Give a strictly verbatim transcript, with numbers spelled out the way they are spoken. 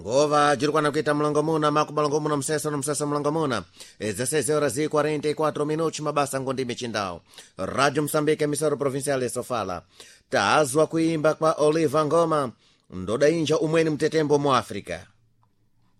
ngova jirikwana kuita mlongo muna maku malongo muna msesa no msesa mlongo muna dezesseis horas e quarenta e quatro minutos mabasa ngondi michindao Radio Moçambique emissora provincial Sofala taazwa kuimba kwa Oliva Ngoma ndoda inja umweni mtetembo mu Afrika.